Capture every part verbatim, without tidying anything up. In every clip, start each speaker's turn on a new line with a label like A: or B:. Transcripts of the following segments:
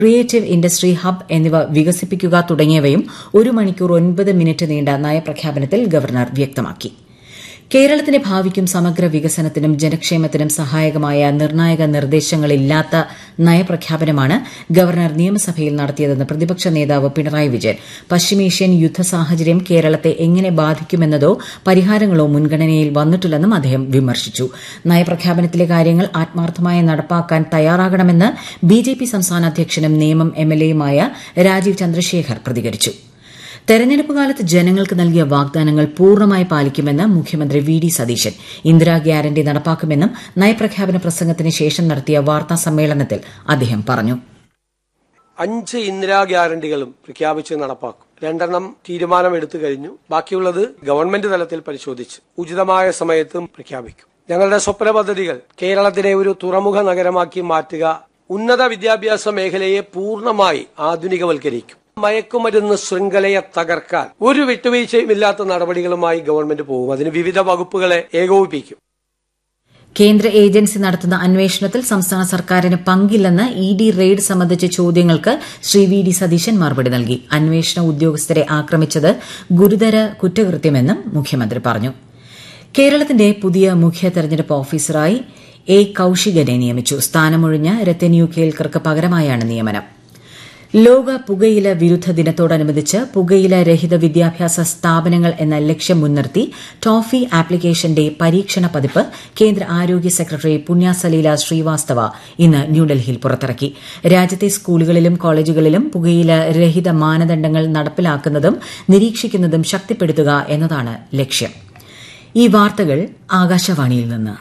A: Creative industry hub എന്നിവ വികസിപ്പിക്കുക തുടങ്ങിയവയും ഒരു മണിക്കൂർ ഒൻപത് മിനിറ്റ് നീണ്ട നയപ്രഖ്യാപനത്തിൽ ഗവർണർ വ്യക്തമാക്കി. കേരളത്തിന്റെ ഭാവിക്കും സമഗ്ര വികസനത്തിനും ജനക്ഷേമത്തിനും സഹായകമായ നിർണായക നിർദ്ദേശങ്ങളില്ലാത്ത നയപ്രഖ്യാപനമാണ് ഗവർണർ നിയമസഭയിൽ നടത്തിയതെന്ന് പ്രതിപക്ഷ നേതാവ് പിണറായി വിജയൻ. പശ്ചിമേഷ്യൻ യുദ്ധ സാഹചര്യം കേരളത്തെ എങ്ങനെ ബാധിക്കുമെന്നതോ പരിഹാരങ്ങളോ മുൻഗണനയിൽ വന്നിട്ടില്ലെന്നും അദ്ദേഹം വിമർശിച്ചു. നയപ്രഖ്യാപനത്തിലെ കാര്യങ്ങൾ ആത്മാർത്ഥമായി നടപ്പാക്കാൻ തയ്യാറാകണമെന്ന് ബിജെപി സംസ്ഥാന അധ്യക്ഷനും നേമം എംഎൽഎയുമായ രാജീവ് ചന്ദ്രശേഖർ പ്രതികരിച്ചു. തെരഞ്ഞെടുപ്പ് കാലത്ത് ജനങ്ങൾക്ക് നൽകിയ വാഗ്ദാനങ്ങൾ പൂർണ്ണമായി പാലിക്കുമെന്ന് മുഖ്യമന്ത്രി V D Satheesan. Indira guarantee നടപ്പാക്കുമെന്നും നയപ്രഖ്യാപന പ്രസംഗത്തിന് ശേഷം നടത്തിയ വാർത്താ സമ്മേളനത്തിൽ അദ്ദേഹം പറഞ്ഞു.
B: അഞ്ച് ഇന്ദിരാ ഗ്യാരണ്ടികളും പ്രഖ്യാപിച്ച് നടപ്പാക്കും. രണ്ടെണ്ണം തീരുമാനമെടുത്തു കഴിഞ്ഞു. ബാക്കിയുള്ളത് ഗവൺമെന്റ് തലത്തിൽ പരിശോധിച്ച് ഉചിതമായ സമയത്തും പ്രഖ്യാപിക്കും. ഞങ്ങളുടെ സ്വപ്ന പദ്ധതികൾ കേരളത്തിനെ ഒരു തുറമുഖ നഗരമാക്കി മാറ്റുക, ഉന്നത വിദ്യാഭ്യാസ മേഖലയെ പൂർണ്ണമായി ആധുനികവൽക്കരിക്കും, മയക്കുമരുന്ന് ശൃംഖലയെ തകർക്കാൻ ഒരു വിട്ടുവീഴ്ചയുമില്ലാത്ത നടപടികളുമായി ഗവൺമെന്റ് പോകും. അതിന് വിവിധ വകുപ്പുകളെ ഏകോപിപ്പിക്കും.
A: കേന്ദ്ര ഏജൻസി നടത്തുന്ന അന്വേഷണത്തിൽ സംസ്ഥാന സർക്കാരിന് പങ്കില്ലെന്ന് ഇ ഡി റെയ്ഡ് സംബന്ധിച്ച ചോദ്യങ്ങൾക്ക് ശ്രീ വി ഡി സതീശൻ മറുപടി നൽകി. അന്വേഷണ ഉദ്യോഗസ്ഥരെ ആക്രമിച്ചത് ഗുരുതര കുറ്റകൃത്യമെന്നും മുഖ്യമന്ത്രി പറഞ്ഞു. കേരളത്തിന്റെ പുതിയ മുഖ്യ തെരഞ്ഞെടുപ്പ് ഓഫീസറായി എ കൌശികനെ നിയമിച്ചു. സ്ഥാനമൊഴിഞ്ഞ രത്തൻ യു കേൽക്കർക്ക് പകരമായാണ് നിയമനം. ലോക പുകയില വിരുദ്ധ ദിനത്തോടനുബന്ധിച്ച് പുകയില രഹിത വിദ്യാഭ്യാസ സ്ഥാപനങ്ങൾ എന്ന ലക്ഷ്യം മുൻനിർത്തി ടോഫി ആപ്ലിക്കേഷന്റെ പരീക്ഷണ പതിപ്പ് കേന്ദ്ര ആരോഗ്യ സെക്രട്ടറി പുണ്യസലീല ശ്രീവാസ്തവ ഇന്ന് ന്യൂഡൽഹിയിൽ പുറത്തിറക്കി. രാജ്യത്തെ സ്കൂളുകളിലും കോളേജുകളിലും പുകയില രഹിത മാനദണ്ഡങ്ങൾ നടപ്പിലാക്കുന്നതും നിരീക്ഷിക്കുന്നതും ശക്തിപ്പെടുത്തുക എന്നതാണ് ലക്ഷ്യം. ഈ വാർത്തകൾ ആകാശവാണിയിൽ നിന്ന്.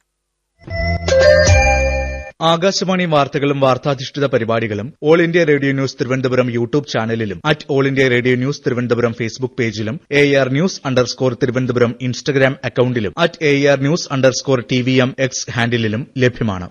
C: ആകാശവാണി വാർത്തകളും വാർത്താധിഷ്ഠിത പരിപാടികളും all India radio news Thiruvananthapuram YouTube ചാനലിലും at all India radio news Thiruvananthapuram Facebook പേജിലും A R news underscore Thiruvananthapuram Instagram അക്കൌണ്ടിലും at A R news underscore T V M X ഹാൻഡിലും ലഭ്യമാണ്.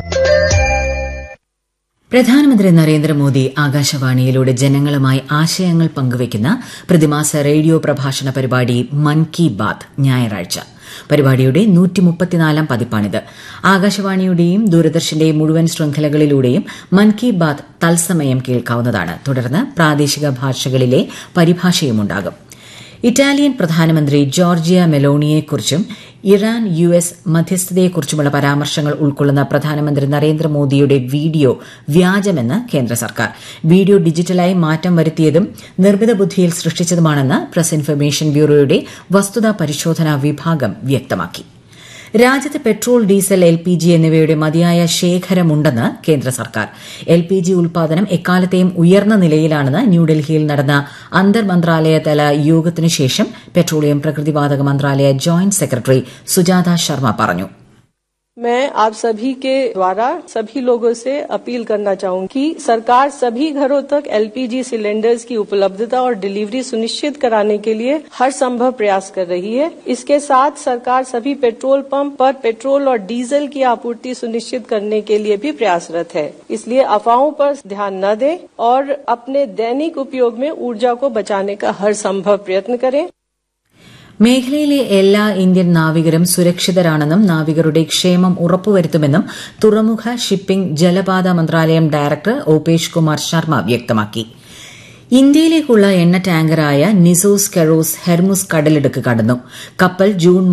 A: പ്രധാനമന്ത്രി നരേന്ദ്രമോദി ആകാശവാണിയിലൂടെ ജനങ്ങളുമായി ആശയങ്ങൾ പങ്കുവയ്ക്കുന്ന പ്രതിമാസ റേഡിയോ പ്രഭാഷണ പരിപാടി മൻ കി ബാത് ഞായറാഴ്ച. പരിപാടിയുടെ നൂറ്റിമുപ്പത്തിനാലാം പതിപ്പാണിത്. ആകാശവാണിയുടെയും ദൂരദർശന്റെയും മുഴുവൻ ശൃംഖലകളിലൂടെയും മൻ കി ബാത് തത്സമയം കേൾക്കാവുന്നതാണ്. തുടർന്ന് പ്രാദേശിക ഭാഷകളിലെ പരിഭാഷയുമുണ്ടാകും. ഇറ്റാലിയൻ പ്രധാനമന്ത്രി ജോർജിയ മെലോണിയെക്കുറിച്ചും ഇറാൻ യു എസ് മധ്യസ്ഥതയെക്കുറിച്ചുമുള്ള പരാമർശങ്ങൾ ഉൾക്കൊള്ളുന്ന പ്രധാനമന്ത്രി നരേന്ദ്രമോദിയുടെ വീഡിയോ വ്യാജമെന്ന് കേന്ദ്ര സർക്കാർ. വീഡിയോ ഡിജിറ്റലായി മാറ്റം വരുത്തിയതും നിർമ്മിത ബുദ്ധിയിൽ സൃഷ്ടിച്ചതുമാണെന്ന് പ്രസ് ഇൻഫർമേഷൻ ബ്യൂറോയുടെ വസ്തുതാ പരിശോധനാ വിഭാഗം വ്യക്തമാക്കി. രാജ്യത്ത് petrol, diesel, L P G എന്നിവയുടെ മതിയായ ശേഖരമുണ്ടെന്ന് കേന്ദ്ര സർക്കാർ. എൽ പി ജി ഉൽപാദനം എക്കാലത്തെയും ഉയർന്ന നിലയിലാണെന്ന് ന്യൂഡൽഹിയിൽ നടന്ന അന്തർ മന്ത്രാലയതല യോഗത്തിനുശേഷം പെട്രോളിയം പ്രകൃതിവാതക മന്ത്രാലയ ജോയിന്റ് സെക്രട്ടറി സുജാത ശർമ്മ പറഞ്ഞു.
D: मैं आप सभी के द्वारा सभी लोगों से अपील करना चाहूंगी कि सरकार सभी घरों तक एल पी जी सिलेंडर्स की उपलब्धता और डिलीवरी सुनिश्चित कराने के लिए हर संभव प्रयास कर रही है. इसके साथ सरकार सभी पेट्रोल पंप पर पेट्रोल और डीजल की आपूर्ति सुनिश्चित करने के लिए भी प्रयासरत है. इसलिए अफवाहों पर ध्यान न दें और अपने दैनिक उपयोग में ऊर्जा को बचाने का हर संभव प्रयत्न करें.
A: മേഖലയിലെ എല്ലാ ഇന്ത്യൻ നാവികരും സുരക്ഷിതരാണെന്നും നാവികരുടെ ക്ഷേമം ഉറപ്പുവരുത്തുമെന്നും തുറമുഖ, ഷിപ്പിംഗ്, ജലപാത മന്ത്രാലയം ഡയറക്ടർ ഓപേഷ് കുമാർ ശർമ്മ വ്യക്തമാക്കി. ഇന്ത്യയിലേക്കുള്ള എണ്ണ ടാങ്കറായ നിസോസ് കെറോസ് ഹെർമുസ് കടലിടുക്ക് കടന്നു. കപ്പൽ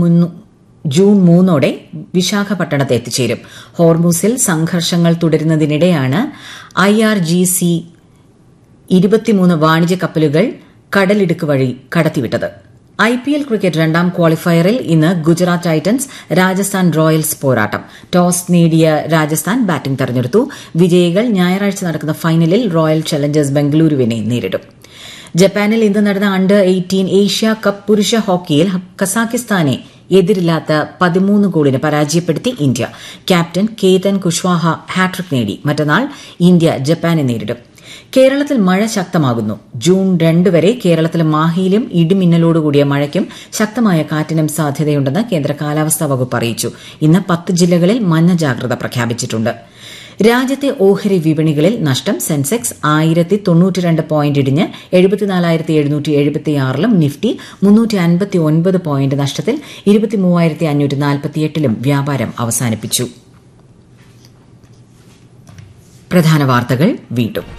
A: ജൂൺ മൂന്നോടെ വിശാഖപട്ടണത്ത് എത്തിച്ചേരും. ഹോർമുസിൽ സംഘർഷങ്ങൾ തുടരുന്നതിനിടെയാണ് ഐ ആർ ജി സി ഇരുപത്തിമൂന്ന് വാണിജ്യ കപ്പലുകൾ കടലിടുക്ക് വഴി കടത്തിവിട്ടത്. ഐ പി എൽ ക്രിക്കറ്റ് രണ്ടാം ക്വാളിഫയറിൽ ഇന്ന് ഗുജറാത്ത് ടൈറ്റൻസ് രാജസ്ഥാൻ റോയൽസ് പോരാട്ടം. ടോസ് നേടിയ രാജസ്ഥാൻ ബാറ്റിംഗ് തെരഞ്ഞെടുത്തു. വിജയികൾ ഞായറാഴ്ച നടക്കുന്ന ഫൈനലിൽ റോയൽ ചലഞ്ചേഴ്സ് ബംഗളൂരുവിനെ നേരിടും. ജപ്പാനിൽ ഇന്ന് നടന്ന അണ്ടർ എയ്റ്റീൻ ഏഷ്യ കപ്പ് പുരുഷ ഹോക്കിയിൽ കസാഖിസ്ഥാനെ എതിരില്ലാത്ത പതിമൂന്ന് ഗോളിന് പരാജയപ്പെടുത്തി India. Captain Ketan Kushwaha hat trick നേടി. മറ്റന്നാൾ ഇന്ത്യ ജപ്പാനെ നേരിടും. കേരളത്തിൽ മഴ ശക്തമാകുന്നു. ജൂൺ രണ്ട് വരെ കേരളത്തിൽ മാഹിയിലും ഇടിമിന്നലോടുകൂടിയ മഴയ്ക്കും ശക്തമായ കാറ്റിനും സാധ്യതയുണ്ടെന്ന് കേന്ദ്ര കാലാവസ്ഥാ വകുപ്പ് അറിയിച്ചു. ഇന്ന് പത്ത് ജില്ലകളിൽ മഞ്ഞ ജാഗ്രത പ്രഖ്യാപിച്ചിട്ടുണ്ട്. രാജ്യത്തെ ഓഹരി വിപണികളിൽ നഷ്ടം. സെൻസെക്സ് ആയിരത്തി തൊണ്ണൂറ്റിരണ്ട് പോയിന്റ് ഇടിഞ്ഞ് എഴുപത്തിനാലായിരത്തി എഴുന്നൂറ്റി എഴുപത്തിയാറിലും നിഫ്റ്റി മുന്നൂറ്റി അൻപത്തി ഒൻപത് പോയിന്റ് നഷ്ടത്തിൽ ഇരുപത്തിമൂവായിരത്തി അഞ്ഞൂറ്റി നാൽപ്പത്തിയെട്ടിലും വ്യാപാരം അവസാനിപ്പിച്ചു. പ്രധാന വാർത്തകൾ വീണ്ടും.